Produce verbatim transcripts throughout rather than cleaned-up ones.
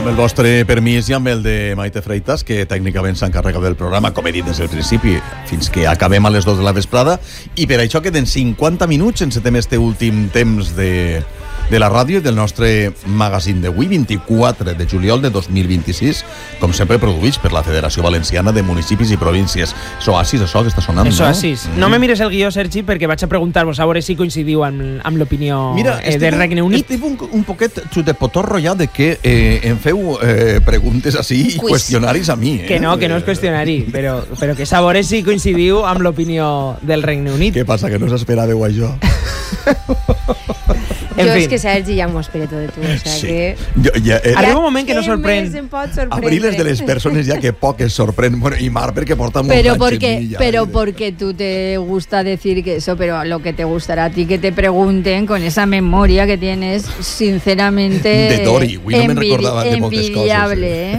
Amb el vostre permís i amb el de Maite Freitas, que tècnicament s'encarrega del programa, com he dit des del principi, fins que acabem a les dues de la vesprada, i per això queden cinquanta minuts, encetem este últim temps de, de la ràdio i del nostre magazín d'avui, vint-i-quatre de juliol de dos mil vint-i-sis, com sempre produïts per la Federació Valenciana de Municipis i Províncies. És Oasis, això que està sonant, és no? Oasis. Mm. No me mires el guió, Sergi, perquè vaig a preguntar-vos a veure si coincidiu amb, amb l'opinió eh, del Regne Unit. Estic un, un poquet xutepotorro ja de que eh, em feu eh, preguntes així i qüestionaris a mi. Eh? Que no, que no és qüestionari, però, però que és a veure si coincidiu amb l'opinió del Regne Unit. Què passa, que no s'esperàveu això? En jo fin. És que Sergi ja m'ho espero tot de tu, o sea sí. que... Jo, ja, eh, Arriba un moment que no sorprèn. Abril és de les persones ja que poc es sorprèn. Bueno, y Mar perquè porta molt pero anys porque, en mi ja. Pero porque tú te gusta decir que eso, pero lo que te gustará a ti que te pregunten con esa memoria que tienes, sinceramente... De Dori, avui no me'n recordava de moltes coses. Envidiable, eh?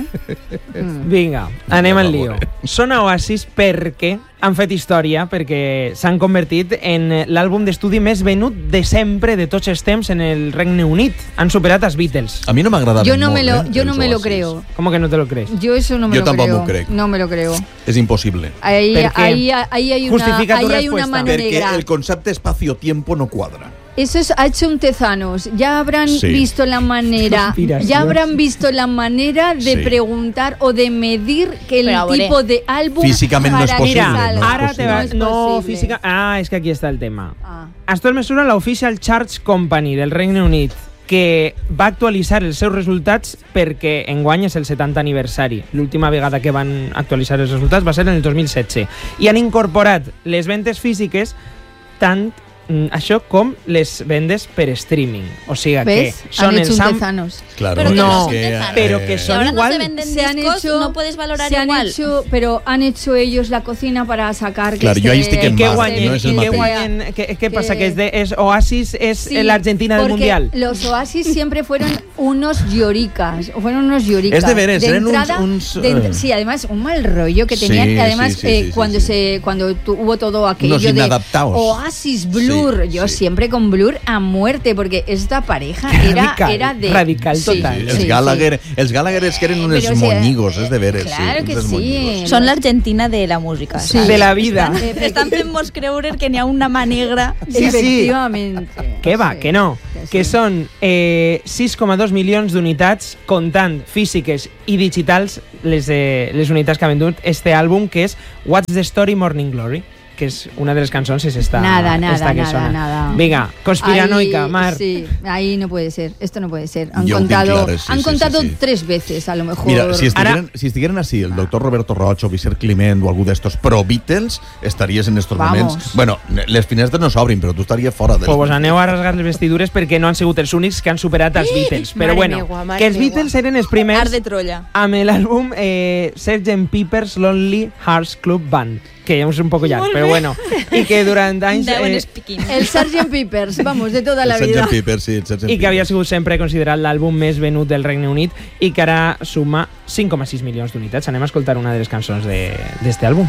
Mm. Vinga, anem al lío. Són a Oasis perquè han fet història, perquè s'han convertit en l'àlbum d'estudi més venut de sempre, de tots els temps, en el Regne Unit. Han superat els Beatles. A mi no m'agrada molt, no me lo, eh, yo no me lo creo. ¿Cómo que no te lo crees? Yo eso no me yo lo tampoco creo. m'ho crec. No me lo creo. És impossible. Ahí, ahí, ahí hay una, Justifica tu ahí hay una respuesta. mano Perquè negra. el concepte espacio-tiempo no quadra. Eso es, ha hecho un Tezanos. Ya habrán sí. visto la manera, ya habrán visto la manera de sí. preguntar o de medir que el Pero, tipo de álbum físicamente no es posible. Mira, no ara es te va, no, es no física. Ah, és que aquí està el tema. Ah. Esto es mesura la Official Charts Company del Regne Unit, que va actualitzar els seus resultats perquè enguany és el setanta aniversari. L'última vegada que van actualitzar els resultats va ser en el dos mil setze. I han incorporat les ventes físiques tant això com les vendes per streaming. O sigui ¿ves? que són han hecho els un am... Tezanos. Claro, pero no, que, eh, pero que son ahora igual. No se venden se han discos, hecho, no puedes valorar se han igual. Hecho, pero han hecho ellos la cocina para sacar. Claro, que yo ahí estic en ¿Qué Mar, guanyen? no es el ¿Qué, mateix. guanyen? ¿Qué, qué pasa? Que- ¿Que es, de, es Oasis es Sí, la Argentina del porque Mundial? Los Oasis siempre fueron unos lloricas, o fueron unos lloricas. Es de veres, de eran uns- entrada, uns, de ent- eh, sí, además un mal rollo que Sí, tenían. sí, además, sí, eh, sí, sí, cuando sí. se cuando tu- hubo todo aquello Unos de inadaptados. Oasis Blur, Sí, yo sí. siempre con Blur a muerte, porque esta pareja Qué era, radical, era de radical sí, total. Sí, els, Gallagher, els Gallagher es que eren unes Pero, o sea, moñigos, és de veres. claro sí, que uns sí. moñigos. Són l'Argentina de la música. Sí. saps? De la vida. Estan, estan fent-nos creure que n'hi ha una mà negra. Sí, sí. Efectivamente. Que va, Sí, que no. que Que sí. són eh, sis coma dos milions d'unitats, comptant físiques i digitals, les, eh, les unitats que ha vendut este àlbum, que és What's the Story Morning Glory, que és una de les cançons és esta, Nada, nada, esta que nada, sona. nada. Vinga, conspiranoica, Ahí, Mar. Sí, ahí no puede ser. Esto no puede ser. Han Yo lo contado, tengo claro, sí, han sí, contado sí, sí. tres veces, a lo mejor. Mira, si estigueren, Ara- si estigueren així el doctor Roberto Rocha o Vicent Climent o algú d'estos pro Beatles, estaries en estos Vamos. moments... Bueno, les finestres no s'obrin, però tu estaries fora del... Pues vos aneu a rasgar les vestidures perquè no han sigut els únics que han superat els Beatles. Però Mare bueno, meua, mare que els meua. Beatles eren els primers Art de Troya. amb l'àlbum eh, sergeant Pepper's Lonely Hearts Club Band, que és un poco llarg, Molt però bé. bueno, i que durant anys... Deuen Eh, speaking. El sergeant Pepper's, vamos, de toda El la vida. sergeant Pepper, sí, el sergeant i que havia Pepper. sigut sempre considerat l'àlbum més venut del Regne Unit i que ara suma cinc coma sis milions d'unitats. Anem a escoltar una de les cançons de- d'este àlbum.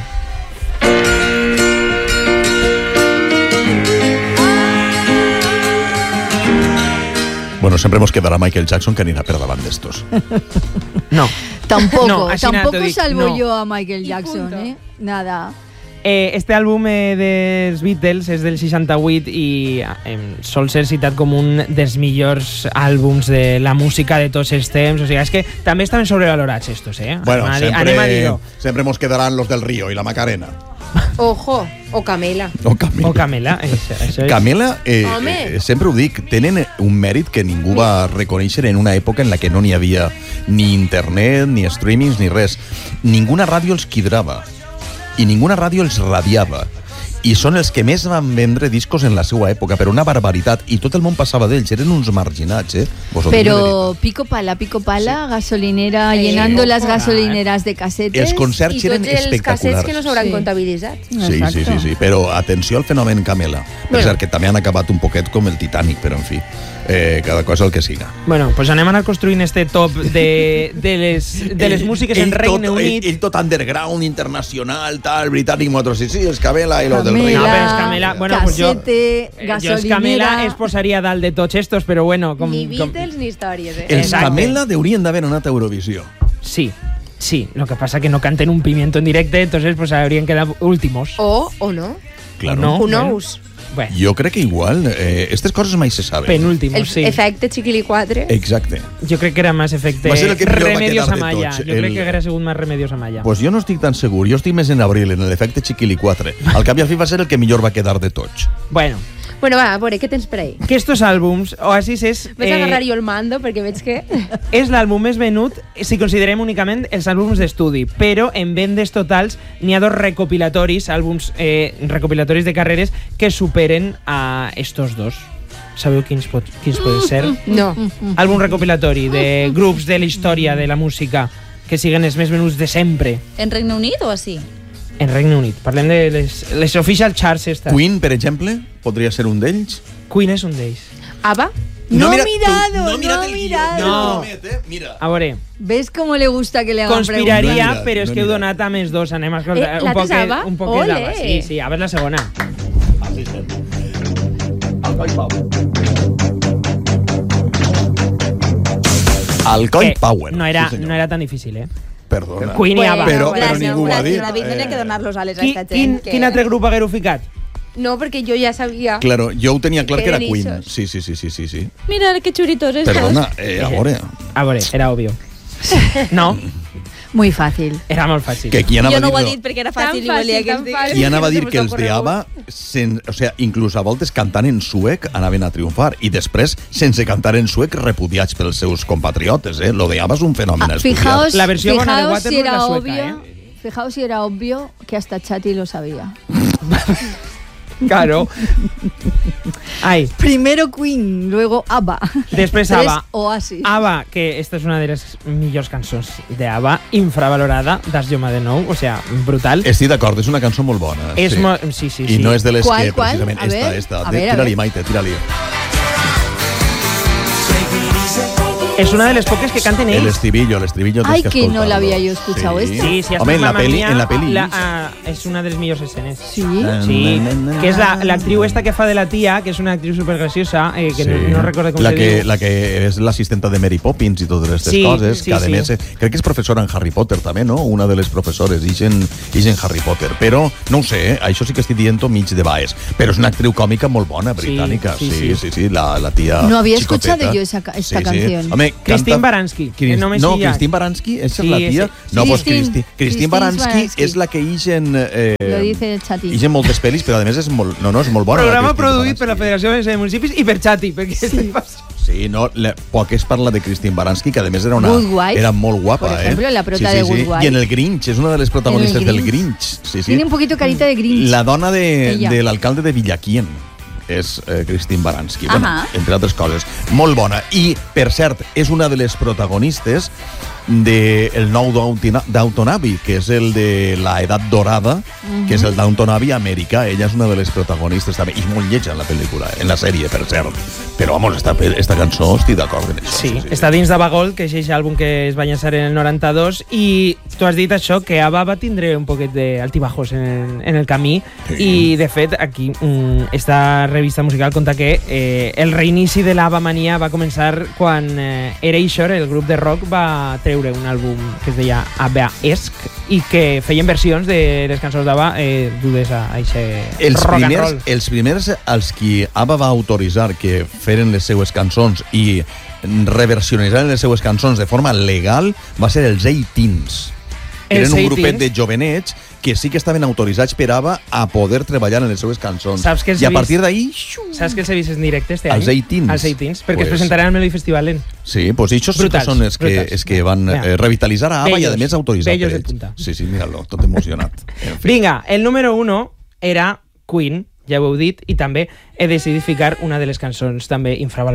Bueno, sempre mos quedarà Michael Jackson que anirà per davant d'estos. No. Tampoco, No, així nada, tampoco t'ho dic, salvo no. yo a Michael Y Jackson, punto. ¿eh? Nada. Eh, este àlbum eh, dels Beatles és del seixanta-vuit i eh, sol ser citat com un dels millors àlbums de la música de tots els temps. O sigui, és que també estaven sobrevalorats estos, eh? Bueno, anem, a, anem a sempre, dir-ho. sempre mos quedaran los del Río i la Macarena. Ojo, o Camela. O Camila. O Camela. Això, això és... Camela, eh, Home. eh, sempre ho dic, tenen un mèrit que ningú va reconèixer en una època en la que no n'hi havia ni internet, ni streamings, ni res. Ninguna ràdio els quidrava i ninguna ràdio els radiava. I són els que més van vendre discos en la seva època, però una barbaritat, i tot el món passava d'ells, eren uns marginats, eh? Vos ho dic de Pero veritat. pico pala, pico pala, gasolinera, Sí. llenando las Ojalá. gasolineras de casetes. Els concerts I eren tots els casets espectaculars. que no s'hauran Sí. comptabilitzat. Sí, sí, sí, sí, però atenció al fenomen Camela. Per Bueno. cert, que també han acabat un poquet com el Titanic, però en fi. eh, cada cosa el que siga. Bueno, pues anem a anar construint este top de, de, les, de les músiques en Regne tot, Unit. Ell, ell tot underground, internacional, tal, britànic, nosaltres, sí, sí, és Camela i lo del rei. No, però és Camela, bueno, pues jo, casete, jo és gasolinera... Camela es posaria dalt de tots estos, però bueno... Com, Ni com, Beatles ni històries, eh? Els Exacte. Camela haurien d'haver anat a Eurovisió. sí, sí, lo que pasa que no canten un pimiento en directe, entonces pues habrían quedado últimos. O, o no. Claro. No, Who bueno. knows? Bueno, Jo crec que igual, eh, aquestes coses mai se saben. penúltimos, El sí. efecte Chiquili quatre. Exacte. Jo crec que era más efecte Va ser el que millor va Remedios quedar de Amaya. tots, Jo el- crec que haguera sigut més Remedios Amaya. Pues jo no estic tan segur, jo estic més en abril, en l'efecte Chiquili quatre. Al cap i al fi va ser el que millor va quedar de tots. Bueno, Bueno, va, a veure, què tens per ahí? que estos àlbums, Oasis és... Vaig agarrar jo el mando perquè veig que... és l'àlbum més venut si considerem únicament els àlbums d'estudi, però en vendes totals n'hi ha dos recopilatoris, àlbums eh, recopilatoris de carreres que superen a estos dos. Sabeu quins, pot, quins poden ser? No. Àlbum recopilatori de grups de la història de la música que siguen els més venuts de sempre En Regne Unit o així? en Regne Unit. Parlem de les, les official charts estas. Queen, per exemple, podria ser un d'ells. Queen és un d'ells. Ava? No, mira- mirado, no, mirat no el guió. mirado. No. Eh? Mira. A veure, ¿Ves cómo le gusta que le hagan conspiraria, No he mirat, però és no he que heu mirat. donat a més dos. Anem a escoltar Eh, un l'altre és poquet, Ava? un poquet Ole. d'Ava. Sí, sí, Ava és la segona. El Coll Que Power. No era, sí, senyor. no era tan difícil, eh? Perdona. Queen i Ava. Però- gràcies, però ningú ho ha gràcies, dit. David, Eh. no que donar-los ales a Qui, esta quin, gent. que- quin altre grup haguereu ficat? No, perquè jo ja sabia. Claro, jo ho tenia clar que era Eren Queen. ixos. Sí, sí, sí, sí, sí, sí. Mira, que xuritos estos. Perdona, eh, a veure, A veure, era obvio. No, Muy fácil. era molt fàcil. que qui anava Jo no ho a he dir... dit perquè era Tan fàcil i volia fàcil, que es tan digués. fàcil. Qui anava a dir Se que m'ha els de ocorregut. Ava, sen, o sea, inclús a voltes cantant en suec, anaven a triomfar. I després, sense cantar en suec, repudiats pels seus compatriotes. Eh? Lo de Ava és un fenomen Ah, a estudiar. fijaos, La versión buena de fijaos si Waterloo es la era sueca, obvio, fijaos si era obvio que hasta Chati lo sabía. Claro. Ai, Primero Queen, luego ABBA. després Tres Ava. Oasis. Ava, que esta és una de les millors cançons d'Ava, infravalorada, Das Llama de Nou, o sea, brutal. Estic d'acord, és una cançó molt bona. És sí. mo- sí, sí, I sí. no és de les ¿Cuál, que, cuál? precisament, A esta, ver, esta. a De, ver, a tira-li, ver. Maite, tira-li. És una de les poques que canten El ells. estribillo, el estribillo Ay, tens que no escoltar-lo. la había yo escuchado esta. Sí, sí, Home, en la Mamma peli, Mia, en la peli. la, ah, és una de les millors escenes. Sí. Sí, que és la- l'actriu esta que fa de la tia, que és una actriu supergraciosa, eh, que Sí. no, no recordo com la se que, diu. La que és l'assistenta de Mary Poppins i totes aquestes Sí, coses, sí, que a sí. més, eh, crec que és professora en Harry Potter també, no? Una de les professores, ix en, ix en Harry Potter. Però, no ho sé, eh? Això sí que estic dient mig de baes. Però és una actriu còmica molt bona, britànica. Sí, Sí, sí, sí, sí. sí, sí, la, la tia No había xicoteta. escuchado yo esa ca- esta Sí, sí. canción. Home, Christine canta- Baranski, Cris- el nom no, així ja. Christine Baranski, esa Sí, es la tia. ese- no, sí, pues Christine- Christine, Christine Christine Baranski Baranski. és la que ix en... Eh, Lo dice el Chati. ix en moltes pel·lis, però a més és molt, no, no, és molt bona. la Programa Christine produït per la Baranski. Federació de Municipis i per Chati, perquè sí. Sí, no, la, poc es parla de Christine Baranski, que a més era una Good Wife, era molt guapa, por ejemplo, eh? la prota sí, sí, de sí. Good Wife. I en el Grinch, és una de les protagonistes En el del Grinch. Grinch. Sí, sí. Tiene un poquito carita de Grinch. La dona de, Ella. de l'alcalde de Villaquien és eh, Christine Baranski, bueno, Ahà. entre altres coses. Molt bona. I, per cert, és una de les protagonistes del de nou Downton Downton Abbey, que és el de la edat dorada, que és el Downton Abbey americà. Ella és una de les protagonistes també. I és molt lletja en la pel·lícula, en la sèrie, per cert. Però, vamos, esta, esta cançó estic d'acord en això. Sí, està dins d'Ava Gold, que és aquest àlbum que es va llançar en el noranta-dos, i tu has dit això, que Ava va tindre un poquet d'altibajos en, el, en el camí, Sí. i de fet aquí mm, esta revista musical conta que eh, el reinici de l'Ava Mania va començar quan eh, Erasure, el grup de rock, va treure un àlbum que es deia Ava-esque i que feien versions de les cançons d'Ava eh, dudes a aquest Els rock and primers, roll. els primers als qui ABBA va autoritzar que feren les seues cançons i reversionaren les seues cançons de forma legal va ser els A-Teens. Els Eren un A-Teens. grupet de jovenets que sí que estaven autoritzats per ABBA a poder treballar en les seues cançons. Saps que els I a he vist- partir d'ahí... Saps que els he vist en directe este any? Els A-Teens. Els A-Teens, perquè Pues- es presentaran al Melody Festival en... Sí, doncs això sí que Brutals, són els que, brutals. els que van Mira. eh, revitalitzar a ABBA i a Bellos, més autoritzar bellos per de ells. punta. Sí, sí, míralo, tot emocionat. En fi. Vinga, el número uno era Queen, ja ho heu dit, i també he decidit ficar una de les cançons també infravalorades